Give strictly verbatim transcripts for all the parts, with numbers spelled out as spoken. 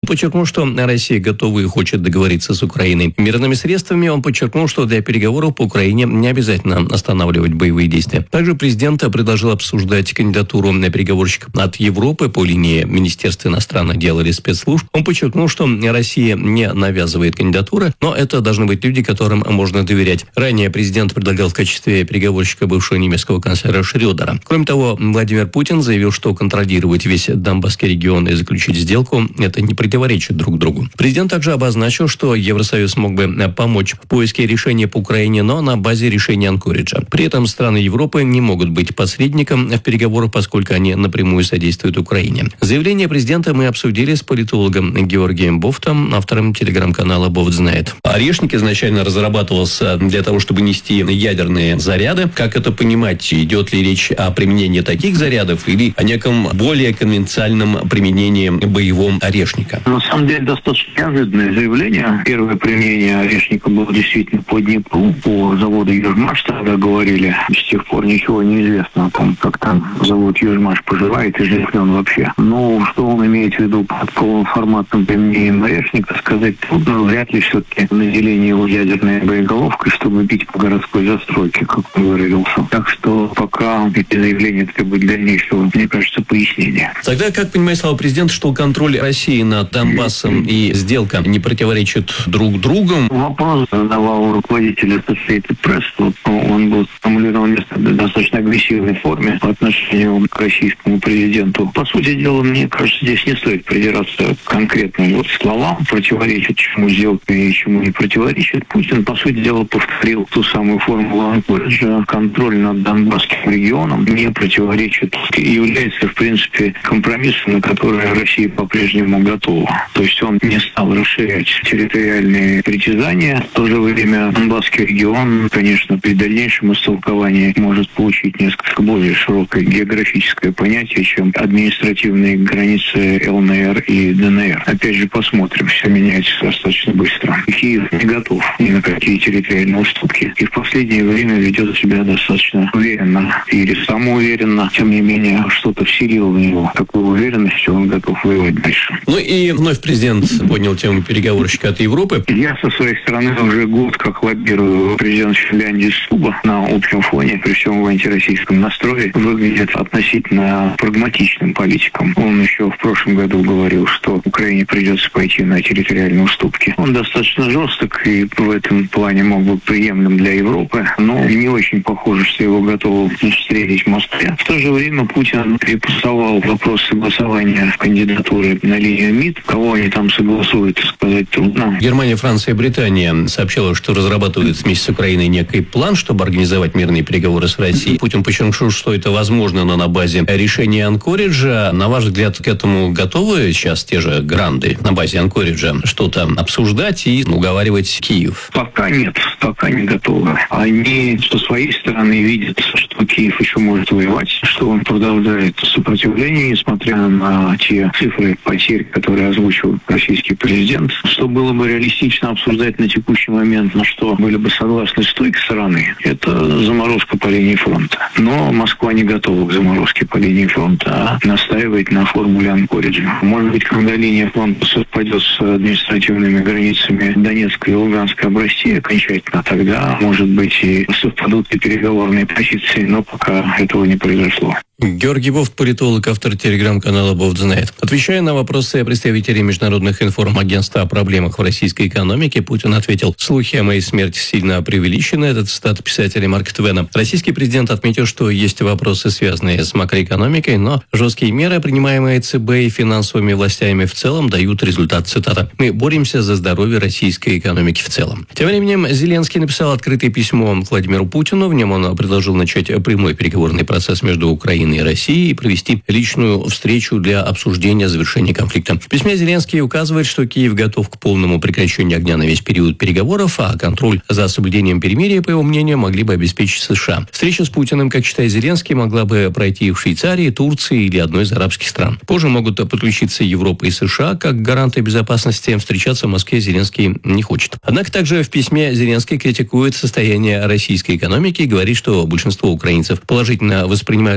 подчеркнул, что Россия готова и хочет договориться с Украиной мирными средствами. Он подчеркнул, что для переговоров по Украине не обязательно останавливать боевые действия. Также президент предложил обсуждать кандидатуру на переговорщика от Европы по линии Министерства иностранных дел или спецслужб. Он подчеркнул, что Россия не навязывает кандидатуры, но это должны быть люди, которым можно доверять. Ранее президент предлагал в качестве переговорщика бывшего немецкого канцлера Шрёдера. Кроме того, Владимир Путин заявил, что контролировать весь Донбасский регион и заключить сделку – это не противоречит друг другу. Президент также обозначил, что Евросоюз мог бы помочь в поиске решения по Украине, но на базе решения Анкориджа. При этом страны Европы не могут быть посредником в переговорах, поскольку они напрямую содействуют Украине. Заявление президента мы обсудили с политологом Георгием Бофтом, автором телеграм-канала «Бофт знает». Орешник изначально разрабатывался для того, чтобы нести ядерные заряды. Как это понимать? Идет ли речь о применении таких зарядов или о неком более конвенциальном применении боевого орешника? На самом деле достаточно неожиданное заявление. Первое применение орешника было действительно по Днепру, по заводу «Южмаш», тогда говорили. С тех пор ничего не известно о том, как там завод «Южмаш» поживает и жив ли он вообще. Но что он имеет в виду под полноформатным применением орешника, сказать трудно. Вряд ли все-таки наделение его ядерной боеголовкой, чтобы бить по городской застройке, как он выразился. Так что пока эти заявления требуют дальнейшего, мне кажется, пояснения. Тогда как понимает слова президента, что контроль России над Донбассом и сделка не противоречат друг другу? Вопрос задавал руководитель Associated Press. Вот он был сформулирован в достаточно агрессивной форме по отношению к российскому президенту. По сути дела, мне кажется, здесь не стоит придираться к конкретным вот словам, противоречит чему сделка и чему не противоречит. Путин, по сути дела, повторил ту самую формулу Анкориджа. Контроль над Донбасским регионом не противоречит и является, в принципе, компромиссом, на который Россия по-прежнему готова. То есть он не стал расширять территориальные притязания. В то же время Донбасский регион, конечно, при дальнейшем истолковании может получить несколько более широкое географическое понятие, чем административные границы ЛНР и ДНР. Опять же, посмотрим. Все меняется достаточно быстро. Киев не готов ни на какие территориальные уступки. И в последнее время ведет себя достаточно уверенно или самоуверенно. Тем не менее, что-то вселило в него такую уверенность, что он готов воевать дальше. Ну и вновь президент поднял тему переговорщика от Европы. Я со своей стороны уже год как лоббирую президент Финляндии Стуба на общем фоне, при всем в антироссийском настрое, выглядит относительно прагматичным политиком. Он еще в прошлом году говорил, что Украине придется пойти на территориальные уступки. Он достаточно жесток и в этом плане мог быть приемлем для Европы, но не очень похоже, что его готовы встретить в Москве. В то же время Путин перепасовал вопрос согласования кандидатуры на линию МИД. Кого они там согласуют, сказать трудно. Германия, Франция и Британия сообщила, что разрабатывают вместе с Украиной некий план, чтобы организовать мирные переговоры с Россией. Путин подчеркнул, что это возможно, но на базе решения Анкориджа. На ваш взгляд, к этому готовы сейчас те же гранды на базе Анкориджа что-то обсуждать и уговаривать Киев? Пока нет, пока не готовы. Они со своей стороны видят, что Киев еще может воевать, что он продолжает сопротивление, несмотря на те цифры потерь, которые озвучил российский президент. Что было бы реалистично обсуждать на текущий момент, на что были бы согласны с той стороны, это заморозка по линии фронта. Но Москва не готова к заморозке по линии фронта, а настаивает на формуле Анкориджа. Может быть, когда линия фронта совпадет с административными границами Донецкой и Луганской областей окончательно, тогда, может быть, и совпадут и переговорные позиции, но пока этого не произошло. Георгий Бофт, политолог, автор телеграм-канала «Бофт знает». Отвечая на вопросы представителей международных информагентств о проблемах в российской экономике, Путин ответил: «Слухи о моей смерти сильно преувеличены». Это цитата писателя Марка Твена. Российский президент отметил, что есть вопросы, связанные с макроэкономикой, но жесткие меры, принимаемые ЦБ и финансовыми властями в целом, дают результат. Цитата: «Мы боремся за здоровье российской экономики в целом». Тем временем Зеленский написал открытое письмо Владимиру Путину. В нем он предложил начать прямой переговорный процесс между Украиной и России и провести личную встречу для обсуждения завершения конфликта. В письме Зеленский указывает, что Киев готов к полному прекращению огня на весь период переговоров, а контроль за соблюдением перемирия, по его мнению, могли бы обеспечить США. Встреча с Путиным, как считает Зеленский, могла бы пройти в Швейцарии, Турции или одной из арабских стран. Позже могут подключиться Европа и США как гаранты безопасности. Встречаться в Москве Зеленский не хочет. Однако также в письме Зеленский критикует состояние российской экономики и говорит, что большинство украинцев положительно воспринимают удары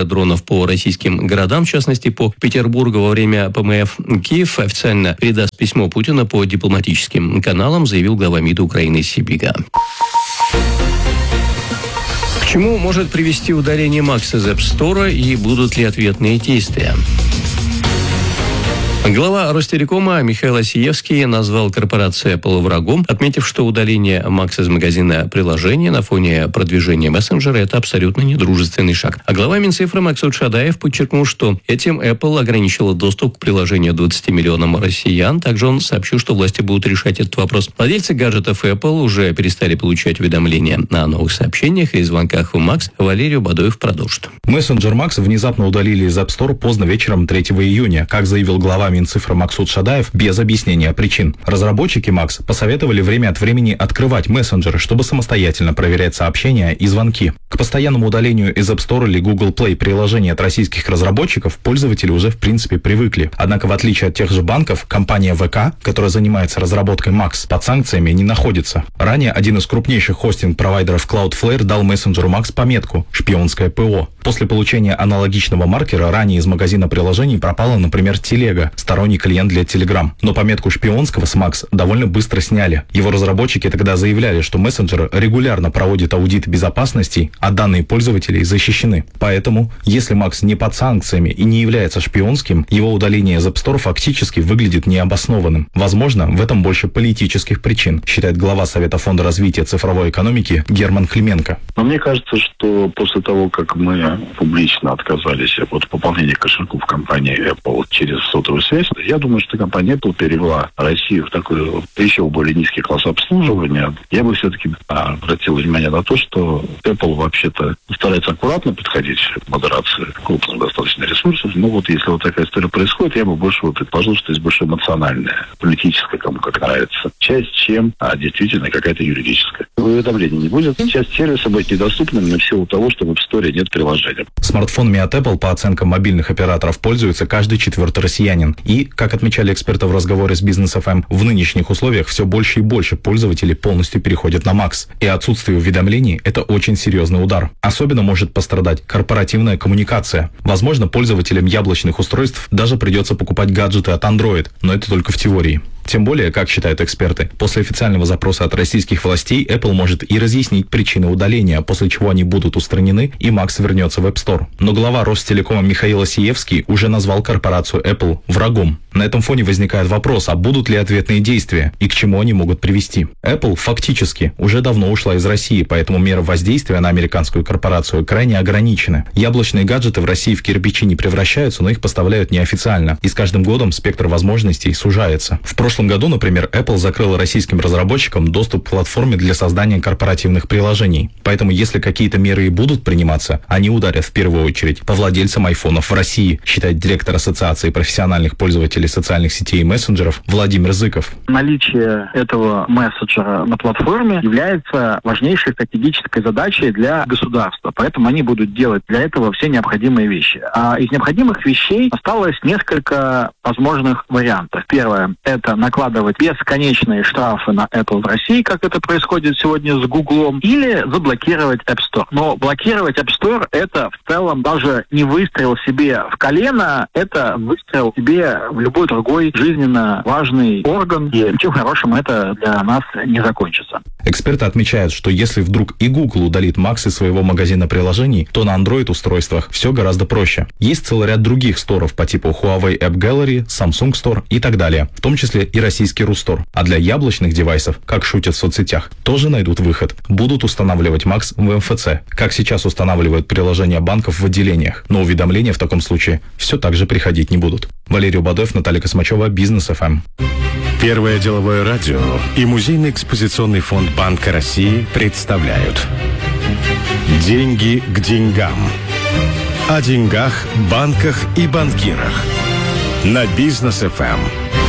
дронов по российским городам, в частности, по Петербургу. Во время ПМФ Киев официально передаст письмо Путина по дипломатическим каналам, заявил глава МИДа Украины Сибига. К чему может привести удаление Макс из App Store и будут ли ответные действия? Глава Ростелекома Михаил Осиевский назвал корпорацию Apple врагом, отметив, что удаление Макс из магазина приложения на фоне продвижения мессенджера – это абсолютно недружественный шаг. А глава Минцифры Максут Шадаев подчеркнул, что этим Apple ограничила доступ к приложению двадцати миллионам россиян. Также он сообщил, что власти будут решать этот вопрос. Владельцы гаджетов Apple уже перестали получать уведомления о новых сообщениях и звонках в Макс. Валерий Бадоев продолжит. Мессенджер Макс внезапно удалили из App Store поздно вечером третьего июня, как заявил глава Минцифры Максут Шадаев, без объяснения причин. Разработчики Макс посоветовали время от времени открывать мессенджеры, чтобы самостоятельно проверять сообщения и звонки. К постоянному удалению из App Store или Google Play приложений от российских разработчиков пользователи уже в принципе привыкли. Однако, в отличие от тех же банков, компания вэ ка, которая занимается разработкой Макс, под санкциями не находится. Ранее один из крупнейших хостинг-провайдеров Cloudflare дал мессенджеру Макс пометку «Шпионское ПО». После получения аналогичного маркера ранее из магазина приложений пропала, например, Телега, сторонний клиент для Telegram. Но пометку шпионского с Макс довольно быстро сняли. Его разработчики тогда заявляли, что мессенджер регулярно проводит аудит безопасности, а данные пользователей защищены. Поэтому, если Макс не под санкциями и не является шпионским, его удаление из App Store фактически выглядит необоснованным. Возможно, в этом больше политических причин, считает глава Совета фонда развития цифровой экономики Герман Клименко. Но мне кажется, что после того, как мы публично отказались от пополнения кошельков компании Apple через сотовую связь, я думаю, что компания Apple перевела Россию в такой еще более низкий класс обслуживания. Я бы все-таки обратил внимание на то, что Apple вообще-то старается аккуратно подходить к модерации, крупных достаточно ресурсов. Но вот если вот такая история происходит, я бы больше предположил, что есть больше эмоциональная, политическая, кому как нравится, часть, чем а действительно какая-то юридическая. Уведомления не будет. Часть сервиса будет недоступным на силу того, что в App Store нет приложения. Смартфонами от Apple, по оценкам мобильных операторов, пользуется каждый четвертый россиянин. И, как отмечали эксперты в разговоре с Бизнес эф эм, в нынешних условиях все больше и больше пользователей полностью переходят на Макс. И отсутствие уведомлений – это очень серьезный удар. Особенно может пострадать корпоративная коммуникация. Возможно, пользователям яблочных устройств даже придется покупать гаджеты от Android, но это только в теории. Тем более, как считают эксперты, после официального запроса от российских властей Apple может и разъяснить причины удаления, после чего они будут устранены и Макс вернется в App Store. Но глава Ростелекома Михаил Осиевский уже назвал корпорацию Apple врагом. На этом фоне возникает вопрос, а будут ли ответные действия и к чему они могут привести. Apple фактически уже давно ушла из России, поэтому меры воздействия на американскую корпорацию крайне ограничены. Яблочные гаджеты в России в кирпичи не превращаются, но их поставляют неофициально. И с каждым годом спектр возможностей сужается. В прошлом году, например, Apple закрыла российским разработчикам доступ к платформе для создания корпоративных приложений. Поэтому, если какие-то меры и будут приниматься, они ударят в первую очередь по владельцам айфонов в России, считает директор Ассоциации профессиональных пользователей социальных сетей и мессенджеров Владимир Зыков. Наличие этого мессенджера на платформе является важнейшей стратегической задачей для государства. Поэтому они будут делать для этого все необходимые вещи. А из необходимых вещей осталось несколько возможных вариантов. Первое – это накладывать бесконечные штрафы на Apple в России, как это происходит сегодня с Гуглом, или заблокировать App Store. Но блокировать App Store – это в целом даже не выстрел себе в колено, это выстрел себе в любой другой жизненно важный орган, и ничем хорошим это для нас не закончится. Эксперты отмечают, что если вдруг и Google удалит Макс из своего магазина приложений, то на Android-устройствах все гораздо проще. Есть целый ряд других сторов по типу Huawei App Gallery, Samsung Store и так далее, в том числе и российский Рустор. А для яблочных девайсов, как шутят в соцсетях, тоже найдут выход. Будут устанавливать Макс в эм эф цэ, как сейчас устанавливают приложения банков в отделениях. Но уведомления в таком случае все так же приходить не будут. Валерий Бадоев, Наталья Космачева, Бизнес эф эм. Первое деловое радио и Музейный экспозиционный фонд Банка России представляют «Деньги к деньгам». О деньгах, банках и банкирах. На Бизнес эф эм.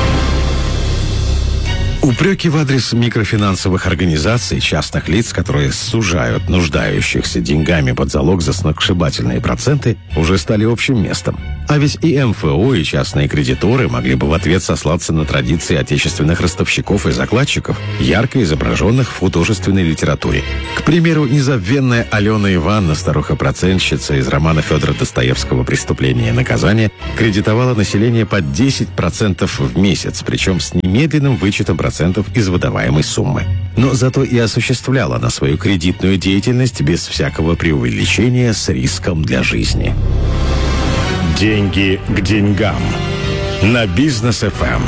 Упреки в адрес микрофинансовых организаций, частных лиц, которые сужают нуждающихся деньгами под залог за сногсшибательные проценты, уже стали общим местом. А ведь и эм эф о, и частные кредиторы могли бы в ответ сослаться на традиции отечественных ростовщиков и закладчиков, ярко изображенных в художественной литературе. К примеру, незабвенная Алена Ивановна, старуха-процентщица из романа Федора Достоевского «Преступление и наказание», кредитовала население под десять процентов в месяц, причем с немедленным вычетом процентов из выдаваемой суммы. Но зато и осуществляла она свою кредитную деятельность без всякого преувеличения с риском для жизни. Деньги к деньгам. На Бизнес эф эм.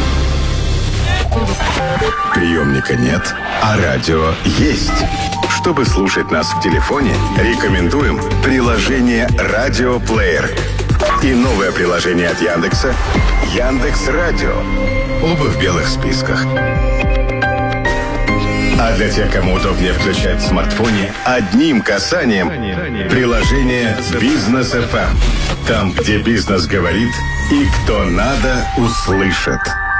Приемника нет, а радио есть. Чтобы слушать нас в телефоне, рекомендуем приложение «Радиоплеер» и новое приложение от Яндекса «Яндекс.Радио». Оба в белых списках. А для тех, кому удобнее включать в смартфоне, одним касанием приложение «Бизнес эф эм». Там, где бизнес говорит и кто надо, услышит.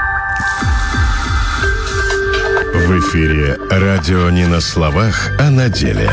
В эфире радио не на словах, а на деле.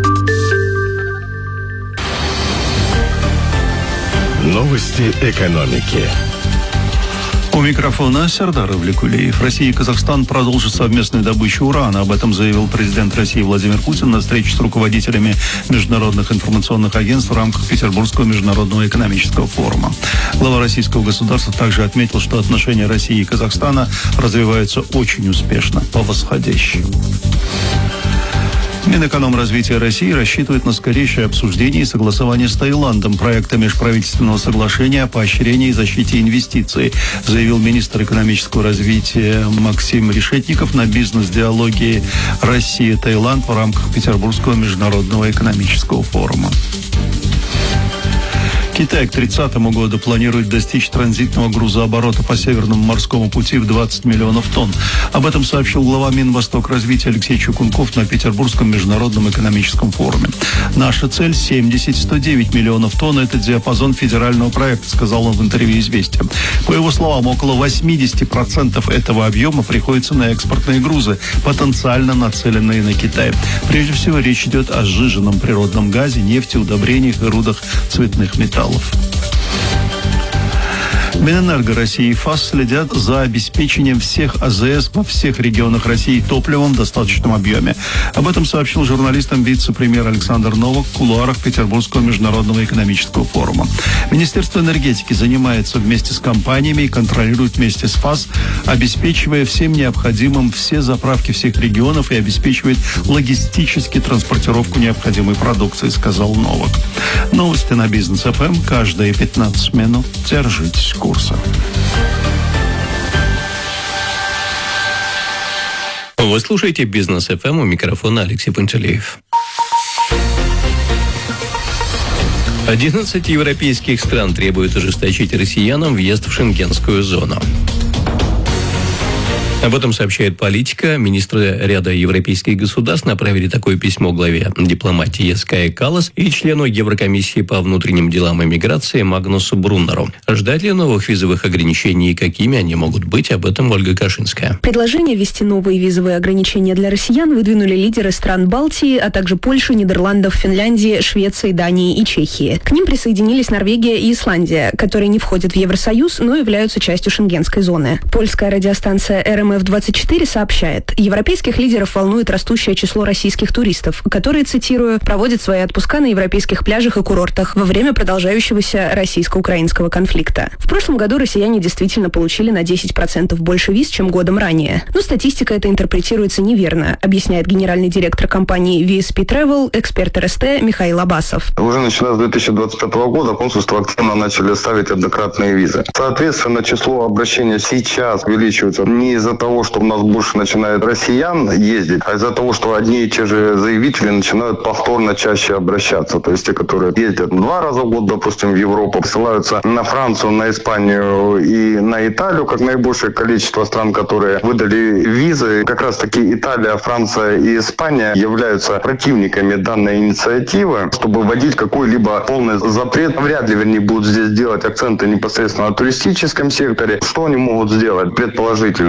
Новости экономики. У микрофона Сердар Ивликулиев. Россия и Казахстан продолжат совместную добычу урана. Об этом заявил президент России Владимир Путин на встрече с руководителями международных информационных агентств в рамках Петербургского международного экономического форума. Глава российского государства также отметил, что отношения России и Казахстана развиваются очень успешно, по восходящей. Минэкономразвития России рассчитывает на скорейшее обсуждение и согласование с Таиландом проекта межправительственного соглашения о поощрении и защите инвестиций, заявил министр экономического развития Максим Решетников на бизнес-диалоге Россия-Таиланд в рамках Петербургского международного экономического форума. Китай к тридцатому году планирует достичь транзитного грузооборота по Северному морскому пути в двадцать миллионов тонн. Об этом сообщил глава Минвостокразвития Алексей Чукунков на Петербургском международном экономическом форуме. Наша цель семьдесят - сто девять миллионов тонн. Это диапазон федерального проекта, сказал он в интервью «Известия». По его словам, около восемьдесят процентов этого объема приходится на экспортные грузы, потенциально нацеленные на Китай. Прежде всего, речь идет о сжиженном природном газе, нефти, удобрениях и рудах цветных металлов. Минэнерго России и ФАС следят за обеспечением всех а зэ эс во всех регионах России топливом в достаточном объеме. Об этом сообщил журналистам вице-премьер Александр Новак в кулуарах Петербургского международного экономического форума. Министерство энергетики занимается вместе с компаниями и контролирует вместе с ФАС, обеспечивая всем необходимым все заправки всех регионов и обеспечивает логистически транспортировку необходимой продукции, сказал Новак. Новости на Бизнес эф эм каждые пятнадцать минут. Держитесь курса. Вы слушаете Бизнес эф эм, у микрофона Алексей Пантелеев. одиннадцать европейских стран требуют ожесточить россиянам въезд в шенгенскую зону. Об этом сообщает «Политика». Министры ряда европейских государств направили такое письмо главе дипломатии Кае Каллас и члену Еврокомиссии по внутренним делам и миграции Магнусу Бруннеру. Ждать ли новых визовых ограничений и какими они могут быть? Об этом Ольга Кашинская. Предложение ввести новые визовые ограничения для россиян выдвинули лидеры стран Балтии, а также Польши, Нидерландов, Финляндии, Швеции, Дании и Чехии. К ним присоединились Норвегия и Исландия, которые не входят в Евросоюз, но являются частью шенгенской зоны. Польская радиостанция эр эм эф двадцать четыре сообщает, европейских лидеров волнует растущее число российских туристов, которые, цитирую, проводят свои отпуска на европейских пляжах и курортах во время продолжающегося российско-украинского конфликта. В прошлом году россияне действительно получили на десять процентов больше виз, чем годом ранее. Но статистика эта интерпретируется неверно, объясняет генеральный директор компании ви эс пи Travel, эксперт эр эс тэ Михаил Абасов. Уже начиная с две тысячи двадцать пятого года консульства активно начали ставить однократные визы. Соответственно, число обращений сейчас увеличивается не из-за того, что у нас больше начинает россиян ездить, а из-за того, что одни и те же заявители начинают повторно чаще обращаться. То есть те, которые ездят два раза в год, допустим, в Европу, ссылаются на Францию, на Испанию и на Италию, как наибольшее количество стран, которые выдали визы. Как раз таки Италия, Франция и Испания являются противниками данной инициативы. Чтобы вводить какой-либо полный запрет, вряд ли, вернее, будут здесь делать акценты непосредственно на туристическом секторе. Что они могут сделать? Предположительно, это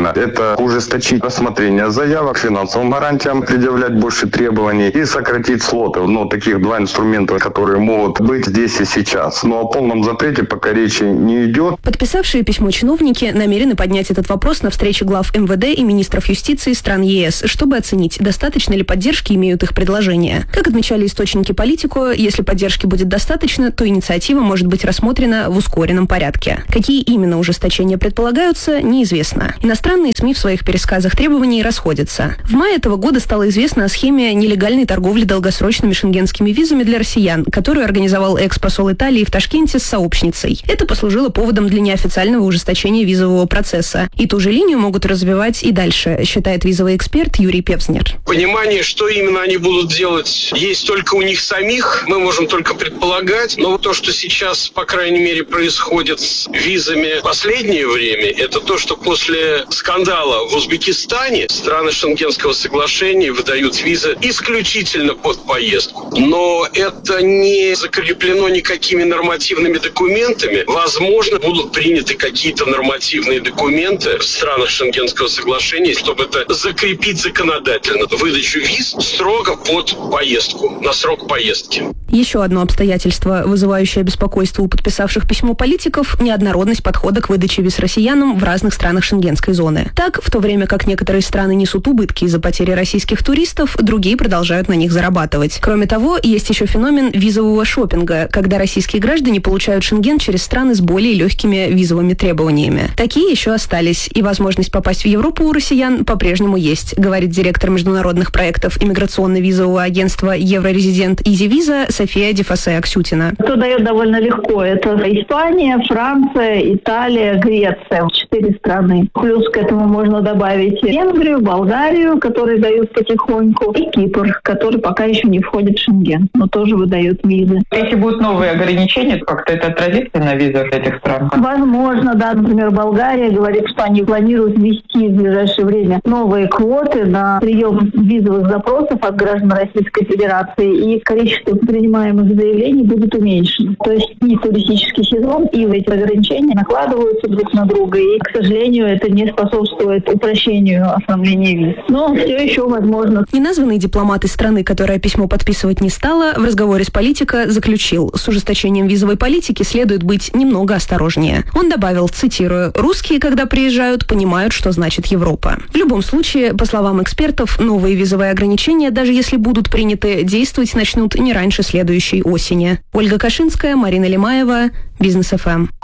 это ужесточить рассмотрение заявок, финансовым гарантиям предъявлять больше требований и сократить слоты. Ну, таких два инструмента, которые могут быть здесь и сейчас. Но о полном запрете пока речи не идет. Подписавшие письмо чиновники намерены поднять этот вопрос на встрече глав эм вэ дэ и министров юстиции стран е эс, чтобы оценить, достаточно ли поддержки имеют их предложения. Как отмечали источники Политико, если поддержки будет достаточно, то инициатива может быть рассмотрена в ускоренном порядке. Какие именно ужесточения предполагаются, неизвестно. Иностранные СМИ в своих пересказах требований расходятся. В мае этого года стало известно о схеме нелегальной торговли долгосрочными шенгенскими визами для россиян, которую организовал экс-посол Италии в Ташкенте с сообщницей. Это послужило поводом для неофициального ужесточения визового процесса. И ту же линию могут развивать и дальше, считает визовый эксперт Юрий Певзнер. Понимание, что именно они будут делать, есть только у них самих. Мы можем только предполагать. Но то, что сейчас, по крайней мере, происходит с визами в последнее время, это то, что после скандала в Узбекистане страны Шенгенского соглашения выдают визы исключительно под поездку. Но это не закреплено никакими нормативными документами. Возможно, будут приняты какие-то нормативные документы в странах Шенгенского соглашения, чтобы это закрепить законодательно. Выдачу виз строго под поездку, на срок поездки. Еще одно обстоятельство, вызывающее беспокойство у подписавших письмо политиков – неоднородность подхода к выдаче виз россиянам в разных странах шенгенской зоны. Так, в то время как некоторые страны несут убытки из-за потери российских туристов, другие продолжают на них зарабатывать. Кроме того, есть еще феномен визового шопинга, когда российские граждане получают Шенген через страны с более легкими визовыми требованиями. Такие еще остались, и возможность попасть в Европу у россиян по-прежнему есть, говорит директор международных проектов иммиграционно-визового агентства «Еврорезидент Изивиза» София Дефасе-Аксютина. Кто дает довольно легко. Это Испания, Франция, Италия, Греция. Четыре страны. Плюс к этому можно добавить Венгрию, Болгарию, которые дают потихоньку, и Кипр, который пока еще не входит в Шенген, но тоже выдают визы. Если будут новые ограничения, то как-то это отразится на визах этих стран? Возможно, да. Например, Болгария говорит, что они планируют ввести в ближайшее время новые квоты на прием визовых запросов от граждан Российской Федерации, и количество принимаемых заявлений будет уменьшено. То есть и туристический сезон, и эти ограничения накладываются друг на друга, и, к сожалению, это не способствует упрощению оформления виз. Но все еще возможно. Неназванный дипломат из страны, которая письмо подписывать не стала, в разговоре с Политико заключил, с ужесточением визовой политики следует быть немного осторожнее. Он добавил, цитирую, «Русские, когда приезжают, понимают, что значит Европа». В любом случае, по словам экспертов, новые визовые ограничения, даже если будут приняты, действовать начнут не раньше следующей осени. Ольга Кашинская, Марина Лимаева, Бизнес эф эм.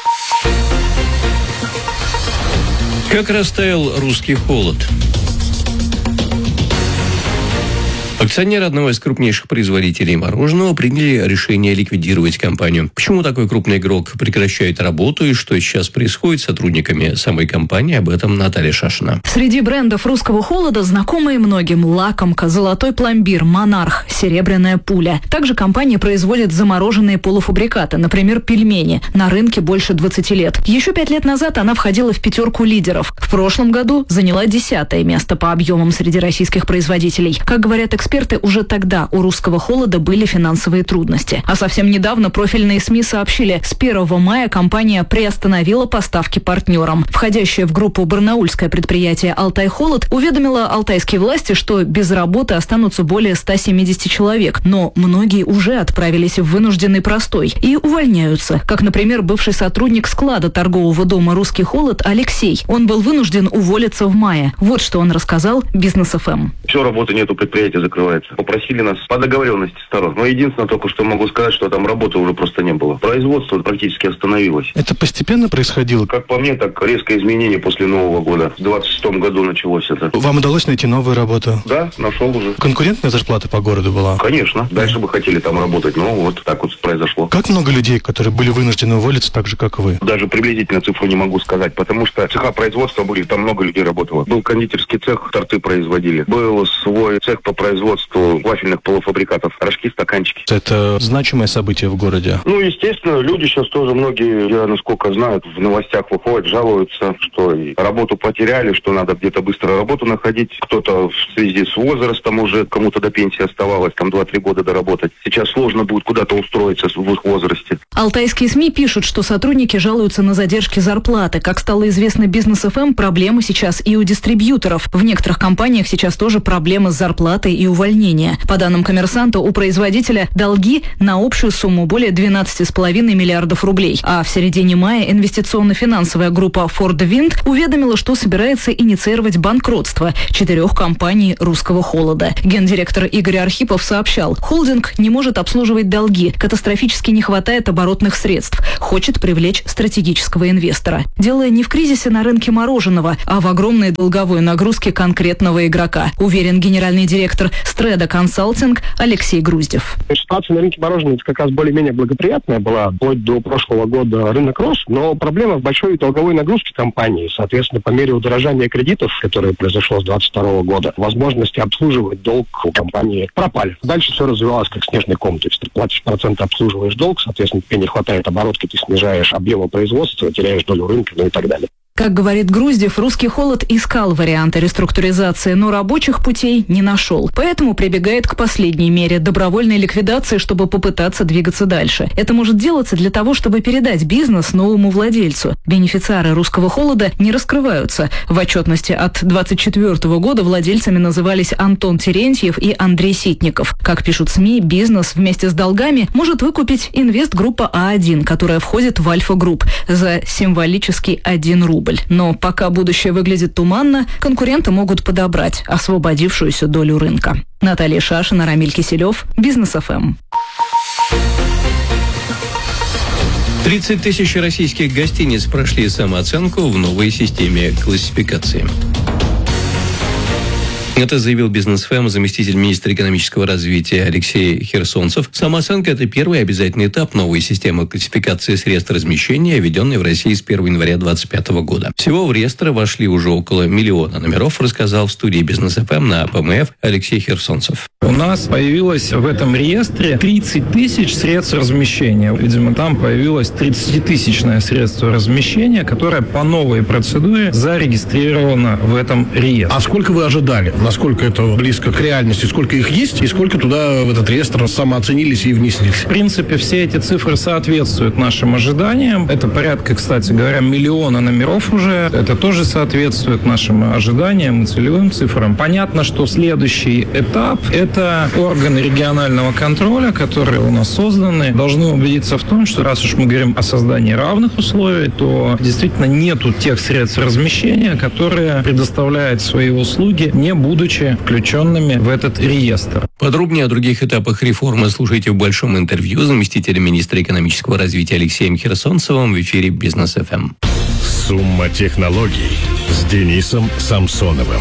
Как растаял русский холод? Акционеры одного из крупнейших производителей мороженого приняли решение ликвидировать компанию. Почему такой крупный игрок прекращает работу и что сейчас происходит с сотрудниками самой компании, об этом Наталья Шашина. Среди брендов русского холода знакомые многим лакомка, золотой пломбир, монарх, серебряная пуля. Также компания производит замороженные полуфабрикаты, например, пельмени, на рынке больше двадцати лет. Еще пять лет назад она входила в пятерку лидеров. В прошлом году заняла десятое место по объемам среди российских производителей. Как говорят эксперты, Эксперты, уже тогда у русского холода были финансовые трудности. А совсем недавно профильные СМИ сообщили, с первого мая компания приостановила поставки партнерам. Входящее в группу барнаульское предприятие «Алтай-Холод» уведомило алтайские власти, что без работы останутся более ста семидесяти человек. Но многие уже отправились в вынужденный простой и увольняются. Как, например, бывший сотрудник склада торгового дома «Русский холод» Алексей. Он был вынужден уволиться в мае. Вот что он рассказал Бизнес эф эм. Все, работы нету, предприятие закрывается. Попросили нас по договоренности сторон. Но единственное только, что могу сказать, что там работы уже просто не было. Производство практически остановилось. Это постепенно происходило? Как по мне, так резкое изменение после Нового года. В двадцать шестом году началось это. Вам удалось найти новую работу? Да, нашел уже. Конкурентная зарплата по городу была? Конечно. Дальше бы хотели там работать, но вот так вот произошло. Как много людей, которые были вынуждены уволиться так же, как вы? Даже приблизительно цифру не могу сказать, потому что цеха производства были, там много людей работало. Был кондитерский цех, торты производили. Был свой цех по производству производству вафельных полуфабрикатов, рожки, стаканчики. Это значимое событие в городе? Ну, естественно, люди сейчас тоже многие, я насколько знаю, в новостях выходят, жалуются, что и работу потеряли, что надо где-то быстро работу находить. Кто-то в связи с возрастом уже, кому-то до пенсии оставалось, там два-три года доработать. Сейчас сложно будет куда-то устроиться в их возрасте. Алтайские СМИ пишут, что сотрудники жалуются на задержки зарплаты. Как стало известно Бизнес эф эм, проблемы сейчас и у дистрибьюторов. В некоторых компаниях сейчас тоже проблемы с зарплатой и увольнением. По данным «Коммерсанта», у производителя долги на общую сумму более двенадцать целых пять миллиардов рублей. А в середине мая инвестиционно-финансовая группа Ford Wind уведомила, что собирается инициировать банкротство четырех компаний русского холода. Гендиректор Игорь Архипов сообщал, холдинг не может обслуживать долги, катастрофически не хватает оборотных средств, хочет привлечь стратегического инвестора. Дело не в кризисе на рынке мороженого, а в огромной долговой нагрузке конкретного игрока, уверен генеральный директор Стреда Консалтинг Алексей Груздев. Ситуация на рынке мороженого это как раз более-менее благоприятная была. Вплоть до прошлого года рынок рос, но проблема в большой долговой нагрузке компании. Соответственно, по мере удорожания кредитов, которое произошло с двадцать второго года, возможности обслуживать долг у компании пропали. Дальше все развивалось как снежный ком. То есть ты платишь процент, обслуживаешь долг, соответственно, тебе не хватает оборотки, ты снижаешь объемы производства, теряешь долю рынка, ну и так далее. Как говорит Груздев, русский холод искал варианты реструктуризации, но рабочих путей не нашел. Поэтому прибегает к последней мере – добровольной ликвидации, чтобы попытаться двигаться дальше. Это может делаться для того, чтобы передать бизнес новому владельцу. Бенефициары русского холода не раскрываются. В отчетности от двадцать четвёртого года владельцами назывались Антон Терентьев и Андрей Ситников. Как пишут СМИ, бизнес вместе с долгами может выкупить инвестгруппа А один, которая входит в Альфа-групп, за символический один рубль. Но пока будущее выглядит туманно, конкуренты могут подобрать освободившуюся долю рынка. Наталья Шашина, Рамиль Киселев, Бизнес эф эм. тридцать тысяч российских гостиниц прошли самооценку в новой системе классификации. Это заявил Бизнес эф эм заместитель министра экономического развития Алексей Херсонцев. Самооценка – это первый обязательный этап новой системы классификации средств размещения, введенной в России с первого января две тысячи двадцать пятого года. Всего в реестр вошли уже около миллиона номеров, рассказал в студии Бизнес эф эм на ПМФ Алексей Херсонцев. У нас появилось в этом реестре тридцать тысяч средств размещения. Видимо, там появилось тридцатитысячное средство размещения, которое по новой процедуре зарегистрировано в этом реестре. А сколько вы ожидали? Насколько это близко к реальности? Сколько их есть? И сколько туда в этот реестр самооценились и внеслись? В принципе, все эти цифры соответствуют нашим ожиданиям. Это порядка, кстати говоря, миллиона номеров уже. Это тоже соответствует нашим ожиданиям и целевым цифрам. Понятно, что следующий этап – это органы регионального контроля, которые у нас созданы, должны убедиться в том, что раз уж мы говорим о создании равных условий, то действительно нету тех средств размещения, которые предоставляют свои услуги, не будучи включенными в этот реестр. Подробнее о других этапах реформы слушайте в большом интервью заместителя министра экономического развития Алексеем Херсонцевым в эфире Бизнес эф эм. Сумма технологий с Денисом Самсоновым.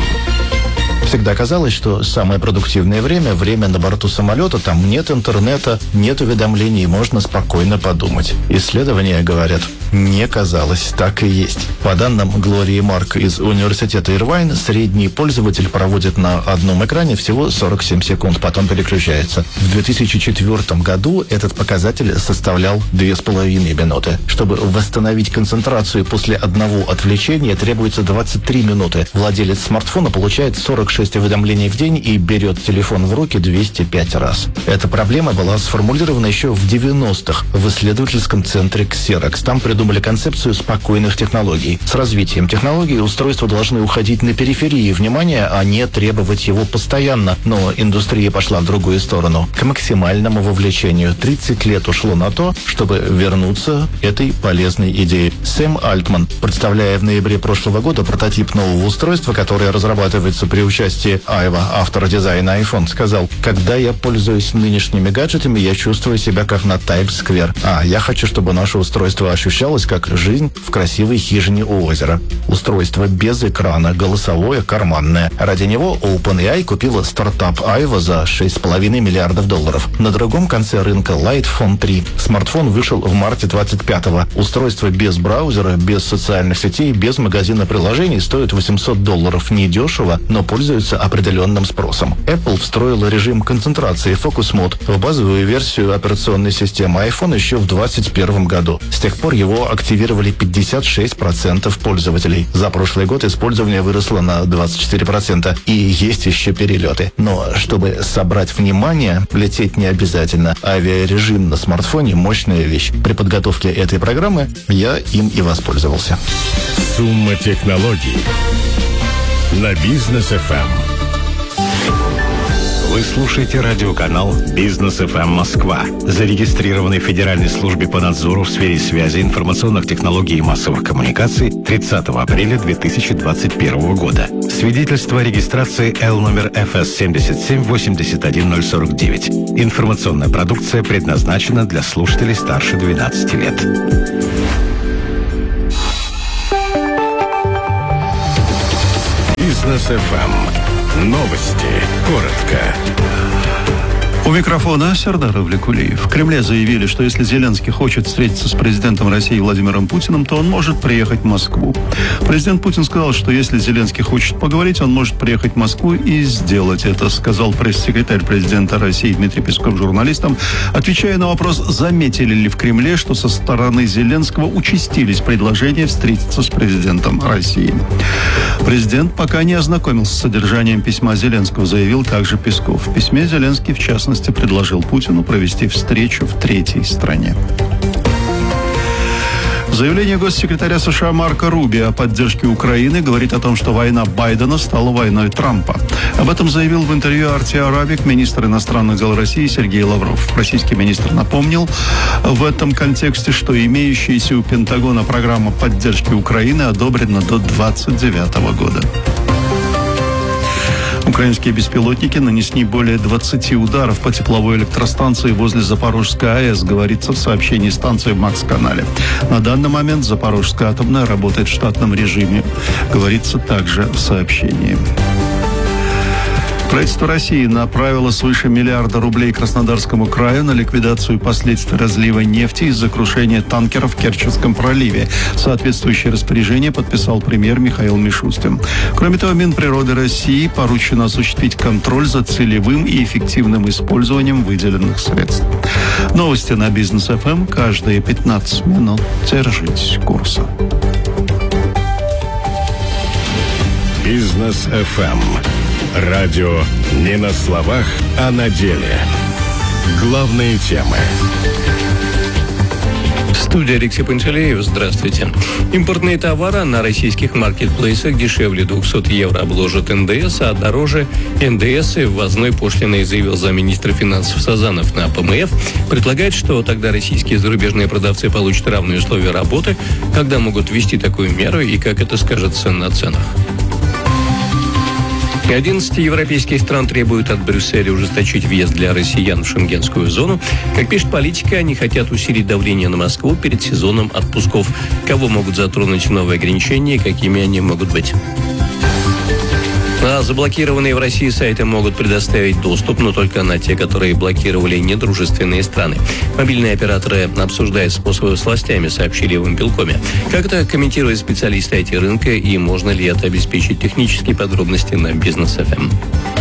Всегда казалось, что самое продуктивное время – время на борту самолета. Там нет интернета, нет уведомлений, можно спокойно подумать. Исследования говорят, не казалось, так и есть. По данным Глории Марк из университета Ирвайн, средний пользователь проводит на одном экране всего сорок семь секунд, потом переключается. В две тысячи четвёртом году этот показатель составлял две с половиной минуты. Чтобы восстановить концентрацию после одного отвлечения, требуется двадцать три минуты. Владелец смартфона получает сорок шесть уведомлений в день и берет телефон в руки двести пять раз. Эта проблема была сформулирована еще в девяностых в исследовательском центре Xerox. Там придумали концепцию спокойных технологий. С развитием технологий устройства должны уходить на периферии внимания, а не требовать его постоянно. Но индустрия пошла в другую сторону, к максимальному вовлечению. тридцать лет ушло на то, чтобы вернуться этой полезной идее. Сэм Альтман, представляя в ноябре прошлого года прототип нового устройства, которое разрабатывается при участии Айва, автора дизайна iPhone, сказал: когда я пользуюсь нынешними гаджетами, я чувствую себя как на Таймс-сквер. А я хочу, чтобы наше устройство ощущалось как жизнь в красивой хижине у озера. Устройство без экрана, голосовое, карманное. Ради него OpenAI купила стартап Айва за шесть с половиной миллиардов долларов. На другом конце рынка Lightphone три. Смартфон вышел в марте двадцать пятого. Устройство без браузера, без социальных сетей, без магазина приложений стоит восемьсот долларов. Недешево, но пользуется пользуются определенным спросом. Apple встроила режим концентрации Focus Mode в базовую версию операционной системы iPhone еще в двадцать первом году. С тех пор его активировали пятьдесят шесть процентов пользователей. За прошлый год использование выросло на двадцать четыре процента. И есть еще перелеты. Но чтобы собрать внимание, лететь не обязательно. Авиарежим на смартфоне – мощная вещь. При подготовке этой программы я им и воспользовался. Сумма технологий на Бизнес эф эм. Вы слушаете радиоканал Бизнес эф эм Москва, зарегистрированный в Федеральной службе по надзору в сфере связи, информационных технологий и массовых коммуникаций тридцатого апреля две тысячи двадцать первого года. Свидетельство о регистрации Л номер эф эс семь семь восемь один ноль сорок девять. Информационная продукция предназначена для слушателей старше двенадцати лет. Бизнес эф эм. Новости. Коротко. У микрофона Сердар Ивликулиев. В Кремле заявили, что если Зеленский хочет встретиться с президентом России Владимиром Путиным, то он может приехать в Москву. Президент Путин сказал, что если Зеленский хочет поговорить, он может приехать в Москву и сделать это, сказал пресс-секретарь президента России Дмитрий Песков журналистам, отвечая на вопрос, заметили ли в Кремле, что со стороны Зеленского участились предложения встретиться с президентом России. Президент пока не ознакомился с содержанием письма Зеленского, заявил также Песков. В письме Зеленский, в частности, предложил Путину провести встречу в третьей стране. Заявление госсекретаря США Марко Рубио о поддержке Украины говорит о том, что война Байдена стала войной Трампа. Об этом заявил в интервью Арти Арабик министр иностранных дел России Сергей Лавров. Российский министр напомнил в этом контексте, что имеющаяся у Пентагона программа поддержки Украины одобрена до двадцать девятого года. Украинские беспилотники нанесли более двадцати ударов по тепловой электростанции возле Запорожской АЭС, говорится в сообщении станции в Макс-канале. На данный момент Запорожская атомная работает в штатном режиме, говорится также в сообщении. Правительство России направило свыше миллиарда рублей Краснодарскому краю на ликвидацию последствий разлива нефти из-за крушения танкеров в Керченском проливе. Соответствующее распоряжение подписал премьер Михаил Мишустин. Кроме того, Минприроды России поручено осуществить контроль за целевым и эффективным использованием выделенных средств. Новости на Бизнес эф эм каждые пятнадцать минут. Держитесь курса. Бизнес эф эм. Радио не на словах, а на деле. Главные темы. Студия Алексей Пантелеев. Здравствуйте. Импортные товары на российских маркетплейсах дешевле двухсот евро обложат эн дэ эс, а дороже эн дэ эс и ввозной пошлиной, заявил замминистра финансов Сазанов на пэ эм эф. Предлагает, что тогда российские и зарубежные продавцы получат равные условия работы, когда могут ввести такую меру и как это скажется на ценах. одиннадцать европейских стран требуют от Брюсселя ужесточить въезд для россиян в шенгенскую зону. Как пишет Политика, они хотят усилить давление на Москву перед сезоном отпусков. Кого могут затронуть новые ограничения и какими они могут быть? А заблокированные в России сайты могут предоставить доступ, но только на те, которые блокировали недружественные страны. Мобильные операторы обсуждают способы с властями, сообщили в Импелкоме. Как это комментируют специалисты ай ти-рынка и можно ли это обеспечить? Технические подробности на Бизнес эф эм.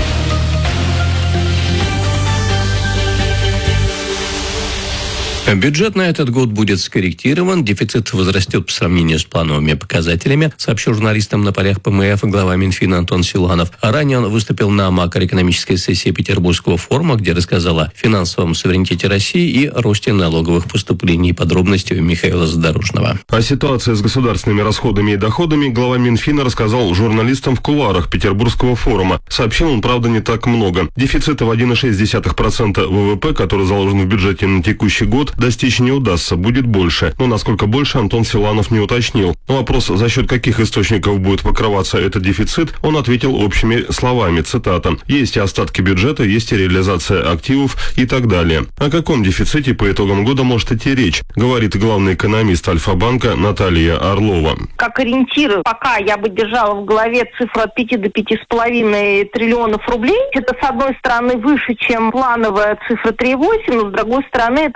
Бюджет на этот год будет скорректирован, дефицит возрастет по сравнению с плановыми показателями, сообщил журналистам на полях пэ эм эф глава Минфина Антон Силуанов. А ранее он выступил на макроэкономической сессии Петербургского форума, где рассказал о финансовом суверенитете России и росте налоговых поступлений. Подробности у Михаила Задорожного. О ситуации с государственными расходами и доходами глава Минфина рассказал журналистам в кулуарах Петербургского форума. Сообщил он, правда, не так много. Дефицита в один целых шесть десятых процента вэ вэ пэ, который заложен в бюджете на текущий год, достичь не удастся, будет больше. Но насколько больше, Антон Силуанов не уточнил. На вопрос, за счет каких источников будет покрываться этот дефицит, он ответил общими словами, цитата: «Есть и остатки бюджета, есть и реализация активов и так далее». О каком дефиците по итогам года может идти речь, говорит главный экономист Альфа-банка Наталья Орлова. Как ориентир, пока я бы держала в голове цифру от пяти до пяти с половиной триллионов рублей. Это, с одной стороны, выше, чем плановая цифра три целых восемь, но, с другой стороны, это ниже,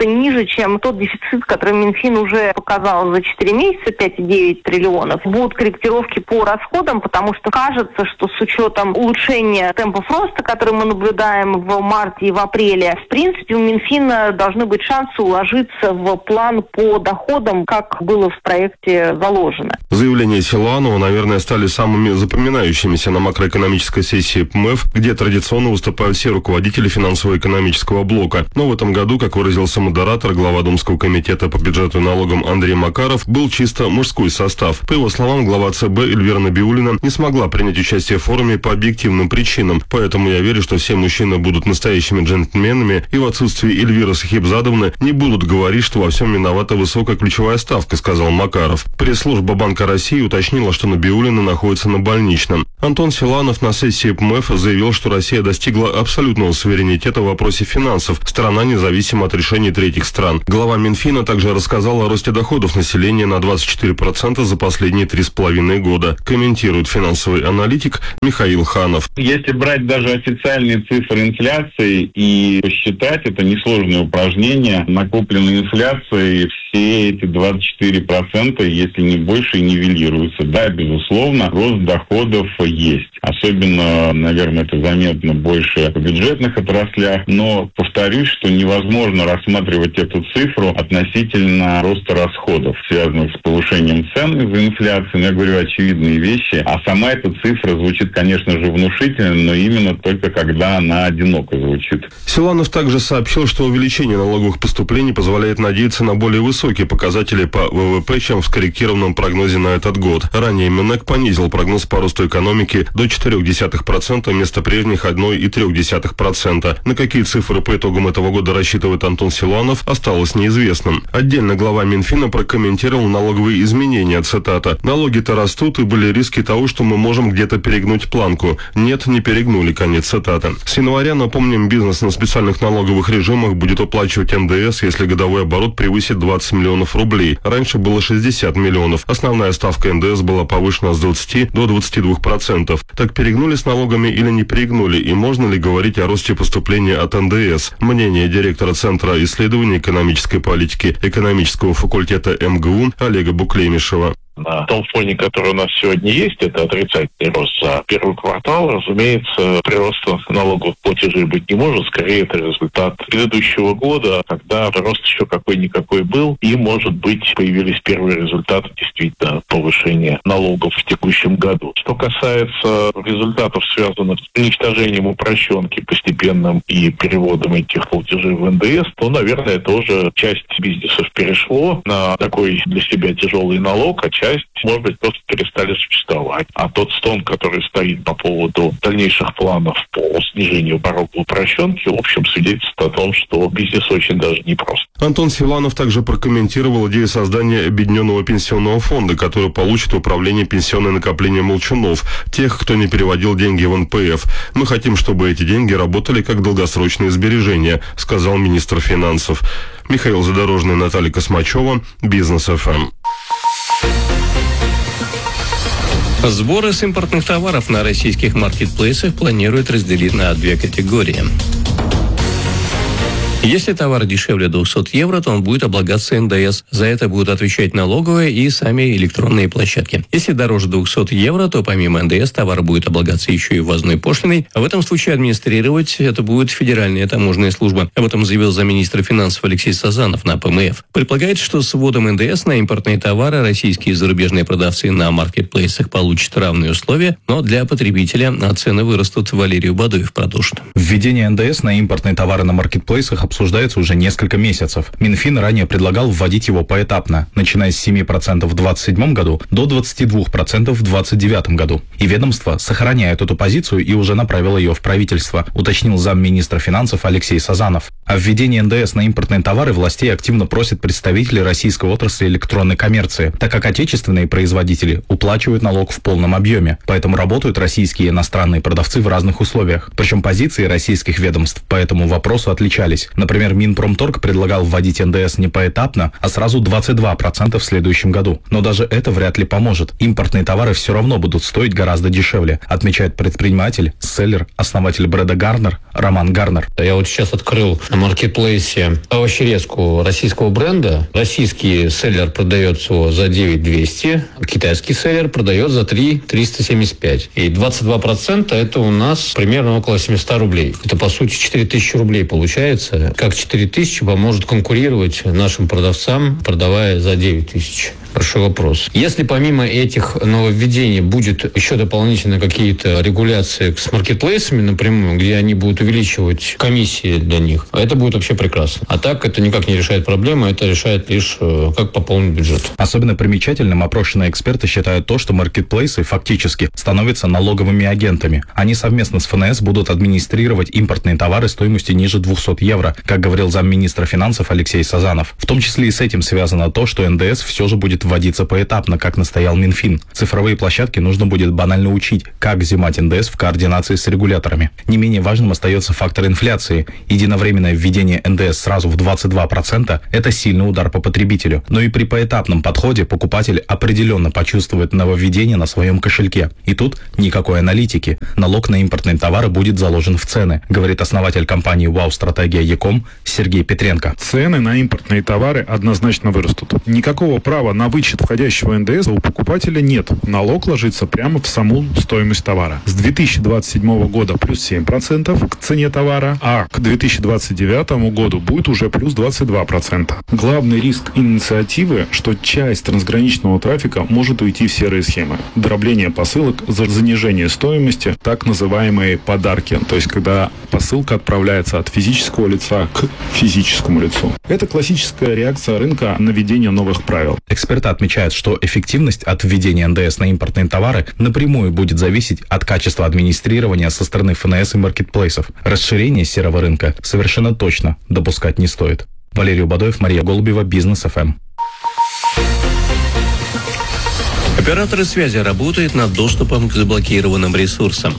чем тот дефицит, который Минфин уже показал за четыре месяца, пять целых девять десятых триллионов. Будут корректировки по расходам, потому что кажется, что с учетом улучшения темпов роста, который мы наблюдаем в марте и в апреле, в принципе, у Минфина должны быть шансы уложиться в план по доходам, как было в проекте заложено. Заявления Силуанова, наверное, стали самыми запоминающимися на макроэкономической сессии ПМФ, где традиционно выступают все руководители финансово-экономического блока. Но в этом году, как выразился модератор, глава Думского комитета по бюджету и налогам Андрей Макаров, был чисто мужской состав. По его словам, глава ЦБ Эльвира Набиуллина не смогла принять участие в форуме по объективным причинам. Поэтому я верю, что все мужчины будут настоящими джентльменами, и в отсутствии Эльвиры Сахибзадовны не будут говорить, что во всем виновата высокая ключевая ставка, сказал Макаров. Пресс-служба Банка России уточнила, что Набиуллина находится на больничном. Антон Силуанов на сессии ПМФ заявил, что Россия достигла абсолютного суверенитета в вопросе финансов. Страна независима от решений третьих стран. Глава Минфина также рассказал о росте доходов населения на двадцать четыре процента за последние три с половиной года. Комментирует финансовый аналитик Михаил Ханов. Если брать даже официальные цифры инфляции и посчитать, это несложное упражнение, накопленной инфляцией все эти двадцать четыре процента, если не больше, нивелируются. Да, безусловно, рост доходов есть. Особенно, наверное, это заметно больше в бюджетных отраслях. Но повторюсь, что невозможно рассматривать эту цифру относительно роста расходов, связанных с повышением цен из-за инфляции. Но я говорю очевидные вещи. А сама эта цифра звучит, конечно же, внушительно, но именно только когда она одиноко звучит. Силуанов также сообщил, что увеличение налоговых поступлений позволяет надеяться на более высокие показатели по ВВП, чем в скорректированном прогнозе на этот год. Ранее Минэк понизил прогноз по росту экономики до четыре десятых процента вместо прежних одна целых три десятых процента. На какие цифры по итогам этого года рассчитывает Антон Силуанов, осталось неизвестным. Отдельно глава Минфина прокомментировал налоговые изменения, цитата: «Налоги-то растут, и были риски того, что мы можем где-то перегнуть планку. Нет, не перегнули», конец цитаты. С января, напомним, бизнес на специальных налоговых режимах будет уплачивать эн дэ эс, если годовой оборот превысит двадцать миллионов рублей. Раньше было шестьдесят миллионов. Основная ставка эн дэ эс была повышена с двадцати до двадцати двух процентов. Так перегнули с налогами или не перегнули? И можно ли говорить о росте поступления от эн дэ эс? Мнение директора Центра исследований экономической политики экономического факультета эм гэ у Олега Буклемишева. На том фоне, который у нас сегодня есть, это отрицательный рост за первый квартал. Разумеется, прироста налоговых платежей быть не может. Скорее, это результат предыдущего года, когда рост еще какой-никакой был. И, может быть, появились первые результаты действительно повышения налогов в текущем году. Что касается результатов, связанных с уничтожением упрощенки постепенным и переводом этих платежей в эн дэ эс, то, наверное, тоже часть бизнесов перешло на такой для себя тяжелый налог, а часть, может быть, просто перестали существовать. А тот стон, который стоит по поводу дальнейших планов по снижению порога упрощенки, в общем, свидетельствует о том, что бизнес очень даже непрост. Антон Силуанов также прокомментировал идею создания объединенного пенсионного фонда, который получит управление пенсионное накопление молчунов, тех, кто не переводил деньги в эн пэ эф. «Мы хотим, чтобы эти деньги работали как долгосрочные сбережения», сказал министр финансов. Михаил Задорожный, Наталья Космачева, Бизнес эф эм. Сборы с импортных товаров на российских маркетплейсах планируют разделить на две категории. Если товар дешевле двухсот евро, то он будет облагаться эн дэ эс. За это будут отвечать налоговые и сами электронные площадки. Если дороже двухсот евро, то помимо эн дэ эс товар будет облагаться еще и ввозной пошлиной. А в этом случае администрировать это будет Федеральная таможенная служба. Об этом заявил замминистра финансов Алексей Сазанов на пэ эм эф. Предполагается, что с вводом эн дэ эс на импортные товары российские и зарубежные продавцы на маркетплейсах получат равные условия, но для потребителя цены вырастут. Валерий Бадуев продолжит. Введение эн дэ эс на импортные товары на маркетплейсах обсуждается уже несколько месяцев. Минфин ранее предлагал вводить его поэтапно, начиная с семи процентов в двадцать седьмом году до двадцати двух процентов в двадцать девятом году. И ведомство сохраняет эту позицию и уже направило ее в правительство, уточнил замминистра финансов Алексей Сазанов. О введении эн дэ эс на импортные товары властей активно просят представители российской отрасли электронной коммерции, так как отечественные производители уплачивают налог в полном объеме, поэтому работают российские и иностранные продавцы в разных условиях. Причем позиции российских ведомств по этому вопросу отличались. Например, Минпромторг предлагал вводить эн дэ эс не поэтапно, а сразу двадцать два процента в следующем году. Но даже это вряд ли поможет. Импортные товары все равно будут стоить гораздо дешевле, отмечает предприниматель, селлер, основатель бренда Гарнер Роман Гарнер. Я вот сейчас открыл маркетплейсе овощерезку российского бренда. Российский селлер продает его за девять двести, китайский селлер продает за три триста семьдесят пять. И двадцать два процента это у нас примерно около семьсот рублей. Это, по сути, четыре тысячи рублей получается. Как четыре тысячи поможет конкурировать нашим продавцам, продавая за девять тысяч? Большой вопрос. Если помимо этих нововведений будет еще дополнительно какие-то регуляции с маркетплейсами напрямую, где они будут увеличивать комиссии для них, это будет вообще прекрасно. А так это никак не решает проблему, это решает лишь как пополнить бюджет. Особенно примечательным опрошенные эксперты считают то, что маркетплейсы фактически становятся налоговыми агентами. Они совместно с эф эн эс будут администрировать импортные товары стоимостью ниже двухсот евро, как говорил замминистра финансов Алексей Сазанов. В том числе и с этим связано то, что эн дэ эс все же будет вводиться поэтапно, как настоял Минфин. Цифровые площадки нужно будет банально учить, как взимать эн дэ эс в координации с регуляторами. Не менее важным остается фактор инфляции. Единовременное введение эн дэ эс сразу в двадцать два процента – это сильный удар по потребителю. Но и при поэтапном подходе покупатель определенно почувствует нововведение на своем кошельке. И тут никакой аналитики. Налог на импортные товары будет заложен в цены, говорит основатель компании «Вау-стратегия Яком» Сергей Петренко. Цены на импортные товары однозначно вырастут. Никакого права на вычет входящего эн дэ эс у покупателя нет. Налог ложится прямо в саму стоимость товара. С две тысячи двадцать седьмого года плюс семь процентов к цене товара, а к две тысячи двадцать девятому году будет уже плюс двадцать два процента. Главный риск инициативы, что часть трансграничного трафика может уйти в серые схемы. Дробление посылок за занижение стоимости, так называемые подарки, то есть когда посылка отправляется от физического лица к физическому лицу. Это классическая реакция рынка на введение новых правил. Эксперты отмечают, что эффективность от введения эн дэ эс на импортные товары напрямую будет зависеть от качества администрирования со стороны эф эн эс и маркетплейсов. Расширение серого рынка совершенно точно допускать не стоит. Валерий Убадоев, Мария Голубева, Бизнес эф эм. Операторы связи работают над доступом к заблокированным ресурсам.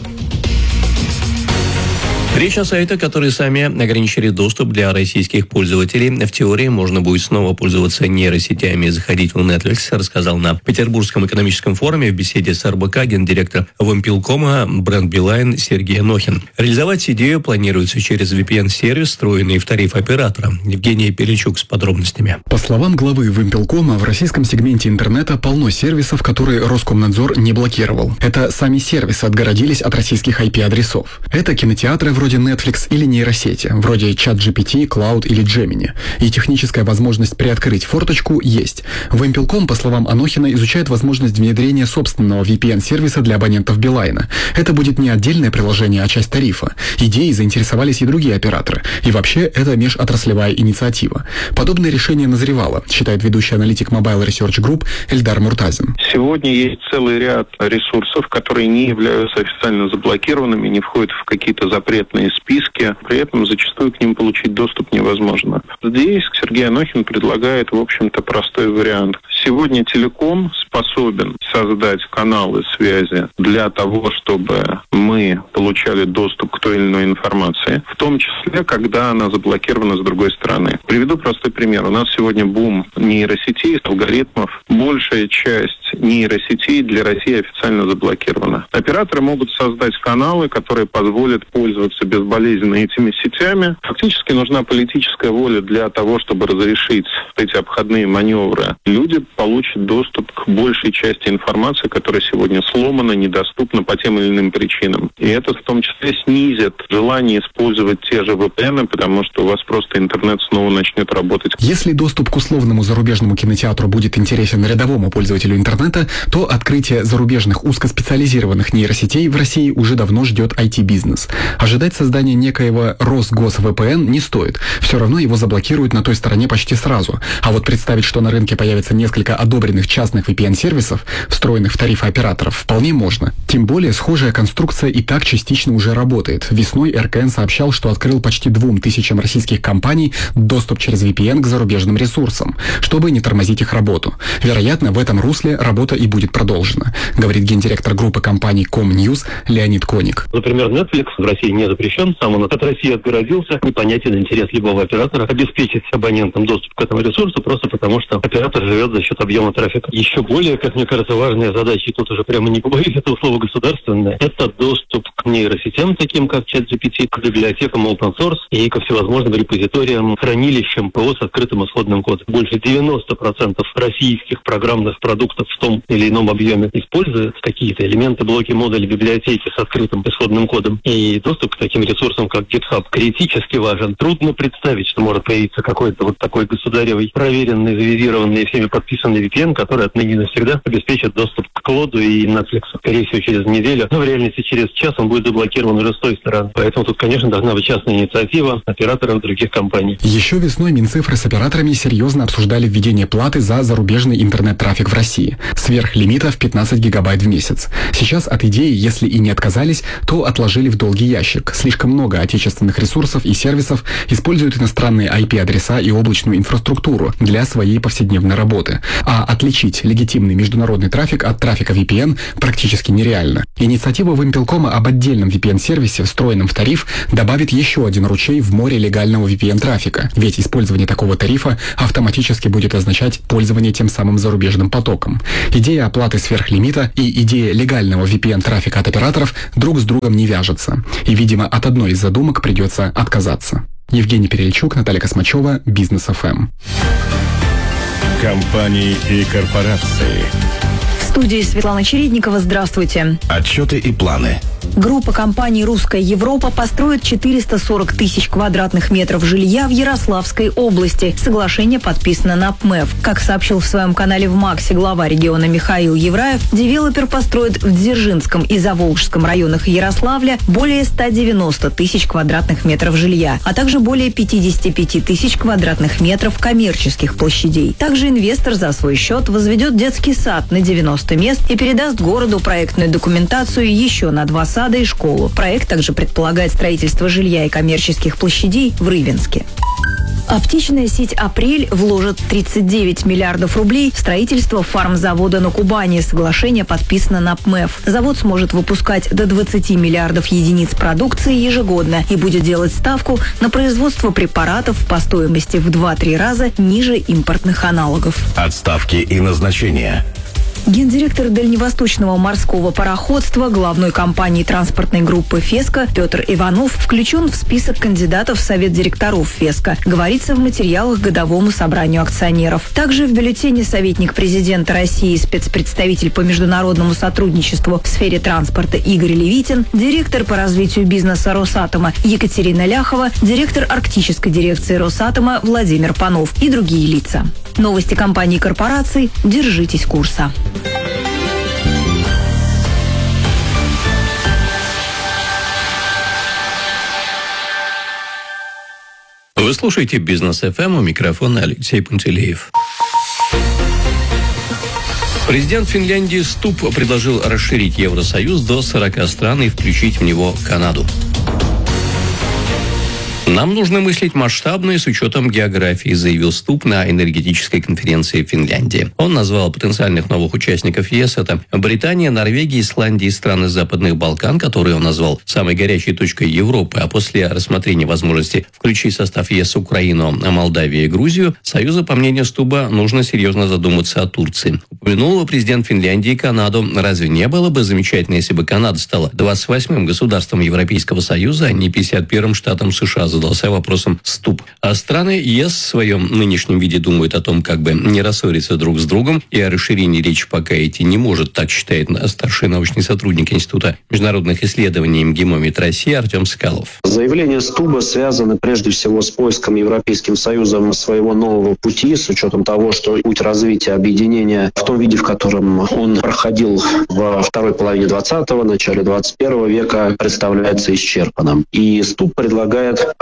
Речь о сайтах, которые сами ограничили доступ для российских пользователей. В теории можно будет снова пользоваться нейросетями и заходить в Netflix, рассказал на Петербургском экономическом форуме в беседе с эр бэ ка гендиректор Вимпелкома бренд Билайн Сергей Анохин. Реализовать идею планируется через ви пи эн-сервис, встроенный в тариф оператора. Евгений Перечук с подробностями. По словам главы Вимпелкома, в российском сегменте интернета полно сервисов, которые Роскомнадзор не блокировал. Это сами сервисы отгородились от российских ай пи-адресов. Это кинотеатры вроде Netflix или нейросети, вроде чат джи пи ти, Cloud или Gemini. И техническая возможность приоткрыть форточку есть. Вимпелком, по словам Анохина, изучает возможность внедрения собственного ви пи эн-сервиса для абонентов Билайна. Это будет не отдельное приложение, а часть тарифа. Идеей заинтересовались и другие операторы. И вообще, это межотраслевая инициатива. Подобное решение назревало, считает ведущий аналитик Mobile Research Group Эльдар Муртазин. Сегодня есть целый ряд ресурсов, которые не являются официально заблокированными, не входят в какие-то запретные списки, при этом зачастую к ним получить доступ невозможно. Здесь Сергей Анохин предлагает, в общем-то, простой вариант. Сегодня телеком способен создать каналы связи для того, чтобы мы получали доступ к той или иной информации, в том числе, когда она заблокирована с другой стороны. Приведу простой пример. У нас сегодня бум нейросетей, алгоритмов. Большая часть нейросетей для России официально заблокирована. Операторы могут создать каналы, которые позволят пользоваться безболезненно этими сетями. Фактически нужна политическая воля для того, чтобы разрешить эти обходные маневры. Люди получат доступ к большей части информации, которая сегодня сломана, недоступна по тем или иным причинам. И это в том числе снизит желание использовать те же ви пи эн, потому что у вас просто интернет снова начнет работать. Если доступ к условному зарубежному кинотеатру будет интересен рядовому пользователю интернета, то открытие зарубежных узкоспециализированных нейросетей в России уже давно ждет ай ти-бизнес. Ожидать создания некоего Росгос-ви пи эн не стоит. Все равно его заблокируют на той стороне почти сразу. А вот представить, что на рынке появится несколько одобренных частных ви пи эн-сервисов, встроенных в тарифы операторов, вполне можно. Тем более, схожая конструкция и так частично уже работает. Весной эр ка эн сообщал, что открыл почти двум тысячам российских компаний доступ через ви пи эн к зарубежным ресурсам, чтобы не тормозить их работу. Вероятно, в этом русле работа и будет продолжена, говорит гендиректор группы компаний Комньюз Леонид Коник. Например, Netflix в России не запрещен, сам он от России отгородился. Непонятен интерес любого оператора обеспечить абонентам доступ к этому ресурсу, просто потому что оператор живет за счет объема трафика. Еще более, как мне кажется, важная задача, и тут уже прямо не побоюсь этого слова государственная, это доступ к нейросетям, таким как ChatGPT, к библиотекам open source и ко всевозможным репозиториям, хранилищам ПО с открытым исходным кодом. Больше девяносто процентов российских программных продуктов в том или ином объеме используют какие-то элементы, блоки, модули, библиотеки с открытым исходным кодом. И доступ к таким ресурсам, как GitHub, критически важен. Трудно представить, что может появиться какой-то вот такой государевый, проверенный, завизированный, всеми подписанный ви пи эн, который отныне навсегда обеспечит доступ к Клоду и Netflix. Скорее всего, через неделю, но в реальности через час он будет заблокирован уже с той стороны. Поэтому тут, конечно, должна быть частная инициатива операторов других компаний. Еще весной Минцифры с операторами серьезно обсуждали введение платы за зарубежный интернет-трафик в России. Сверх лимита в пятнадцать гигабайт в месяц. Сейчас от идеи, если и не отказались, то отложили в долгий ящик. Слишком много отечественных ресурсов и сервисов используют иностранные ай пи-адреса и облачную инфраструктуру для своей повседневной работы. А отличить легитимный международный трафик от трафика ви пи эн практически нереально. Инициатива Вимпелкома об отдельном ви пи эн-сервисе, встроенном в тариф, добавит еще один ручей в море легального ви пи эн-трафика, ведь использование такого тарифа автоматически будет означать пользование тем самым зарубежным потоком. Идея оплаты сверхлимита и идея легального ви пи эн-трафика от операторов друг с другом не вяжутся, и, видимо, от одной из задумок придется отказаться. Евгений Перельчук, Наталья Космачева, Бизнес эф эм. Компании и корпорации. В студии Светлана Чередникова. Здравствуйте. Отчеты и планы. Группа компаний «Русская Европа» построит четыреста сорок тысяч квадратных метров жилья в Ярославской области. Соглашение подписано на ПМЭФ. Как сообщил в своем канале в МАКСе глава региона Михаил Евраев, девелопер построит в Дзержинском и Заволжском районах Ярославля более ста девяноста тысяч квадратных метров жилья, а также более пятидесяти пяти тысяч квадратных метров коммерческих площадей. Также инвестор за свой счет возведет детский сад на девяносто мест и передаст городу проектную документацию еще на два сада и школу. Проект также предполагает строительство жилья и коммерческих площадей в Рыбинске. Оптичная сеть «Апрель» вложит тридцать девять миллиардов рублей в строительство фармзавода на Кубани. Соглашение подписано на ПМЭФ. Завод сможет выпускать до двадцати миллиардов единиц продукции ежегодно и будет делать ставку на производство препаратов по стоимости в два-три раза ниже импортных аналогов. Отставки и назначения. Гендиректор Дальневосточного морского пароходства главной компании транспортной группы «Феска» Петр Иванов включен в список кандидатов в Совет директоров «Феска», говорится в материалах к годовому собранию акционеров. Также в бюллетене советник президента России, спецпредставитель по международному сотрудничеству в сфере транспорта Игорь Левитин, директор по развитию бизнеса Росатома Екатерина Ляхова, директор арктической дирекции Росатома Владимир Панов и другие лица. Новости компаний и корпораций. Держитесь курса. Вы слушаете Бизнес эф эм, у микрофона Алексей Пантелеев. Президент Финляндии Стуб предложил расширить Евросоюз до сорока стран и включить в него Канаду. «Нам нужно мыслить масштабно и с учетом географии», заявил Стуб на энергетической конференции в Финляндии. Он назвал потенциальных новых участников ЕС это Британия, Норвегия, Исландия и страны Западных Балкан, которые он назвал самой горячей точкой Европы, а после рассмотрения возможности включить в состав ЕС Украину, Молдавию и Грузию, Союзу, по мнению Стуба, нужно серьезно задуматься о Турции. Упомянул президент Финляндии Канаду. Разве не было бы замечательно, если бы Канада стала двадцать восьмым государством Европейского Союза, а не пятьдесят первым штатом США, задался вопросом Стуб. А страны ЕС в своем нынешнем виде думают о том, как бы не рассориться друг с другом, и о расширении речи пока идти не может, так считает старший научный сотрудник Института международных исследований МГИМО-МИД России Артем Соколов. Заявления Стуба связаны прежде всего с поиском Европейским Союзом своего нового пути, с учетом того, что путь развития объединения в том виде, в котором он проходил во второй половине двадцатого, начале двадцать первого века, представляется исчерпанным. И Стуб предлагает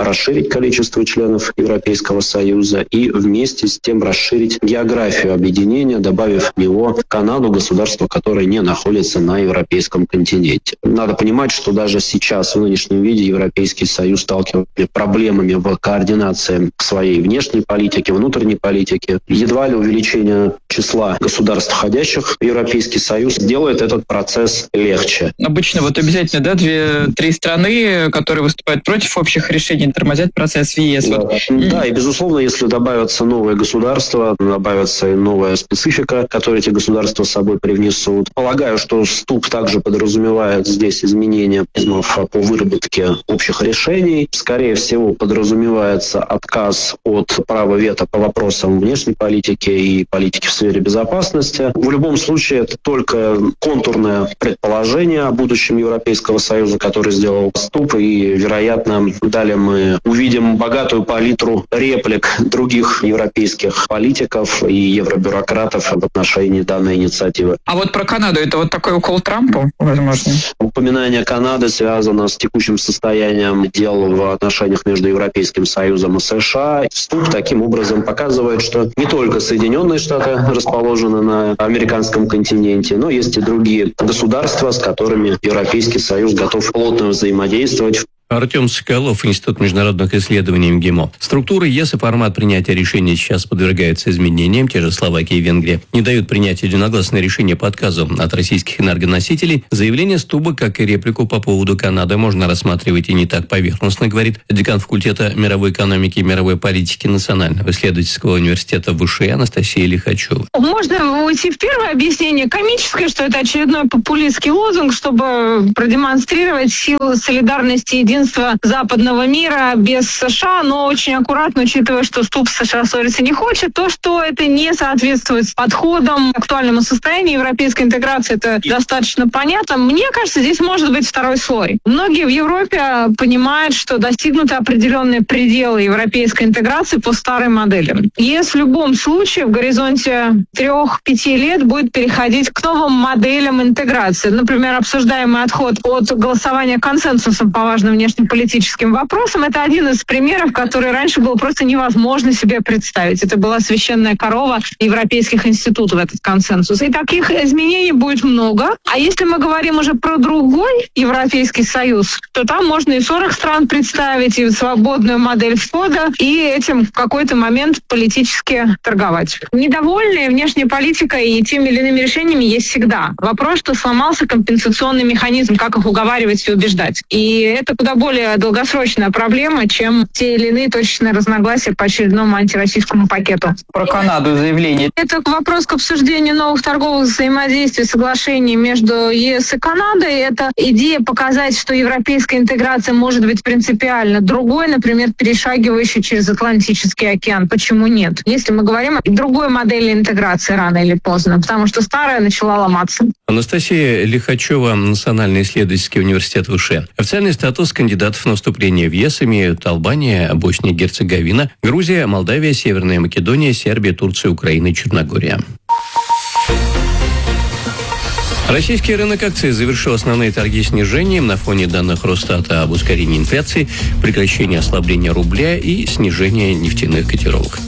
расширить количество членов Европейского Союза и вместе с тем расширить географию объединения, добавив в него Канаду, государство, которое не находится на европейском континенте. Надо понимать, что даже сейчас в нынешнем виде Европейский Союз сталкивается с проблемами в координации своей внешней политики, внутренней политики. Едва ли увеличение числа государств, входящих в Европейский Союз, делает этот процесс легче. Обычно вот обязательно, да, две-три страны, которые выступают против общих решений, тормозят процесс в ЕС. Да. Вот. Да, и безусловно, если добавятся новые государства, добавится и новая специфика, которую эти государства с собой привнесут. Полагаю, что вступ также подразумевает здесь изменения по выработке общих решений. Скорее всего, подразумевается отказ от права вето по вопросам внешней политики и политики в сфере безопасности. В любом случае, это только контурное предположение о будущем Европейского Союза, который сделал вступ, и, вероятно, далее мы увидим богатую палитру реплик других европейских политиков и евробюрократов в отношении данной инициативы. А вот про Канаду, это вот такой укол Трампу, возможно? Упоминание Канады связано с текущим состоянием дел в отношениях между Европейским Союзом и США. Вступ таким образом показывает, что не только Соединенные Штаты расположены на американском континенте, но есть и другие государства, с которыми Европейский Союз готов плотно взаимодействовать. Артем Соколов, Институт международных исследований МГИМО. Структуры ЕС и формат принятия решений сейчас подвергаются изменениям. Те же Словакия и Венгрия не дают принять единогласное решение по отказу от российских энергоносителей. Заявление Стуба, как и реплику по поводу Канады, можно рассматривать и не так поверхностно, говорит декан факультета мировой экономики и мировой политики Национального исследовательского университета ВШЭ Анастасия Лихачева. Можно уйти в первое объяснение комическое, что это очередной популистский лозунг, чтобы продемонстрировать силу солидарности и западного мира без США, но очень аккуратно, учитывая, что Ступ с США ссориться не хочет, то, что это не соответствует подходам к актуальному состоянию европейской интеграции, это достаточно понятно. Мне кажется, здесь может быть второй слой. Многие в Европе понимают, что достигнуты определенные пределы европейской интеграции по старой модели. ЕС в любом случае в горизонте трех-пяти лет будет переходить к новым моделям интеграции. Например, обсуждаемый отход от голосования консенсусом по важным внешним политическим вопросам. Это один из примеров, который раньше было просто невозможно себе представить. Это была священная корова европейских институтов, этот консенсус. И таких изменений будет много. А если мы говорим уже про другой Европейский Союз, то там можно и сорок стран представить, и свободную модель входа, и этим в какой-то момент политически торговать. Недовольные внешней политикой и теми или иными решениями есть всегда. Вопрос, что сломался компенсационный механизм, как их уговаривать и убеждать. И это куда более долгосрочная проблема, чем те или иные точечные разногласия по очередному антироссийскому пакету. Про Канаду заявление. Это вопрос к обсуждению новых торговых взаимодействий, соглашений между ЕС и Канадой. Это идея показать, что европейская интеграция может быть принципиально другой, например, перешагивающей через Атлантический океан. Почему нет? Если мы говорим о другой модели интеграции рано или поздно, потому что старая начала ломаться. Анастасия Лихачева, Национальный исследовательский университет ВШЭ. Официальный статус кандидатов на вступление в ЕС имеют Албания, Босния и Герцеговина, Грузия, Молдавия, Северная Македония, Сербия, Турция, Украина и Черногория. Российский рынок акций завершил основные торги снижением на фоне данных Росстата об ускорении инфляции, прекращении ослабления рубля и снижении нефтяных котировок.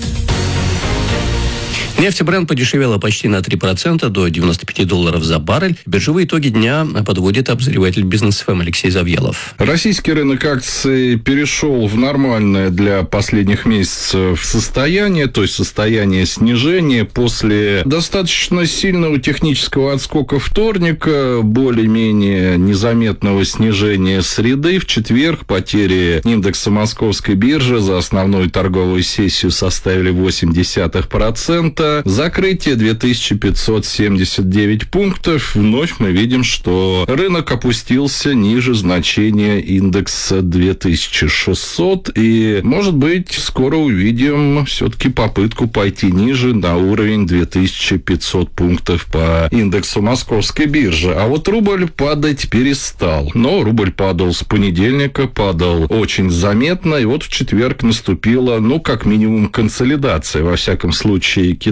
Нефть Брент подешевела почти на три процента до девяносто пять долларов за баррель. Биржевые итоги дня подводит обозреватель Бизнес ФМ Алексей Завьялов. Российский рынок акций перешел в нормальное для последних месяцев состояние, то есть состояние снижения после достаточно сильного технического отскока вторника, более-менее незаметного снижения среды. В четверг потери индекса Московской биржи за основную торговую сессию составили восемь десятых процента. Закрытие две тысячи пятьсот семьдесят девять пунктов. Вновь мы видим, что рынок опустился ниже значения индекса две тысячи шестьсот. И, может быть, скоро увидим все-таки попытку пойти ниже на уровень две тысячи пятьсот пунктов по индексу Московской биржи. А вот рубль падать перестал. Но рубль падал с понедельника, падал очень заметно. И вот в четверг наступила, ну, как минимум, консолидация. Во всяком случае, Китай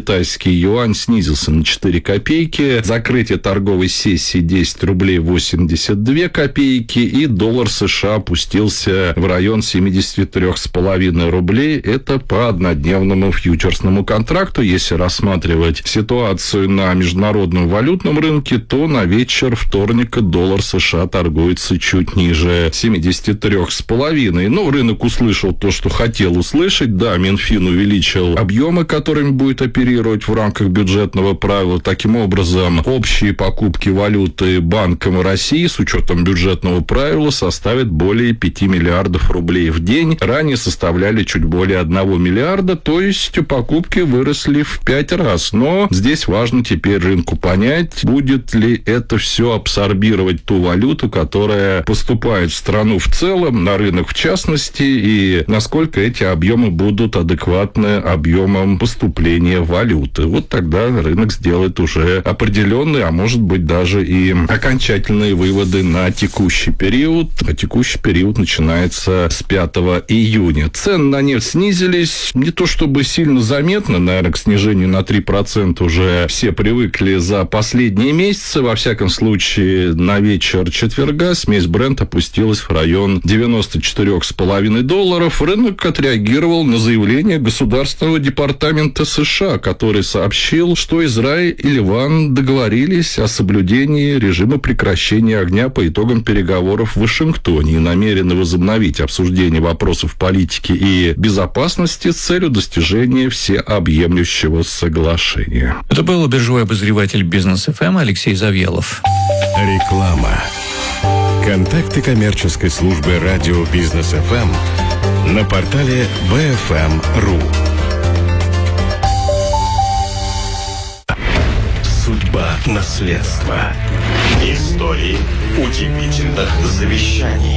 китайский юань снизился на четыре копейки. Закрытие торговой сессии десять рублей восемьдесят две копейки. И доллар США опустился в район семьдесят три с половиной рублей. Это по однодневному фьючерсному контракту. Если рассматривать ситуацию на международном валютном рынке, то на вечер вторника доллар США торгуется чуть ниже семидесяти трёх с половиной. Ну, рынок услышал то, что хотел услышать. Да, Минфин увеличил объемы, которыми будет оперировать в рамках бюджетного правила. Таким образом, общие покупки валюты Банком России с учетом бюджетного правила составят более пяти миллиардов рублей в день. Ранее составляли чуть более одного миллиарда, то есть покупки выросли в пять раз. Но здесь важно теперь рынку понять, будет ли это все абсорбировать ту валюту, которая поступает в страну в целом, на рынок в частности, и насколько эти объемы будут адекватны объемам поступления валюты. Вот тогда рынок сделает уже определенные, а может быть даже и окончательные выводы на текущий период. А текущий период начинается с пятого июня. Цены на нефть снизились, не то чтобы сильно заметно, наверное, к снижению на три процента уже все привыкли за последние месяцы. Во всяком случае, на вечер четверга смесь Brent опустилась в район девяносто четыре с половиной долларов. Рынок отреагировал на заявление Государственного департамента США, который сообщил, что Израиль и Ливан договорились о соблюдении режима прекращения огня по итогам переговоров в Вашингтоне и намерены возобновить обсуждение вопросов политики и безопасности с целью достижения всеобъемлющего соглашения. Это был биржевой обозреватель Бизнес эф эм Алексей Завьялов. Реклама. Контакты коммерческой службы радио Бизнес эф эм на портале би эф эм точка ру. Судьба наследства. Истории удивительных завещаний.